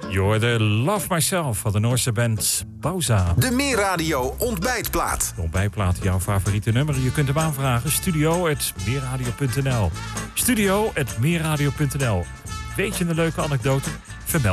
Je hoorde Love Myself van de Noorse band Bauza. De Meerradio ontbijtplaat. De ontbijtplaat, jouw favoriete nummer. Je kunt hem aanvragen. Studio@meerradio.nl. Studio@meerradio.nl. Weet je een leuke anekdote?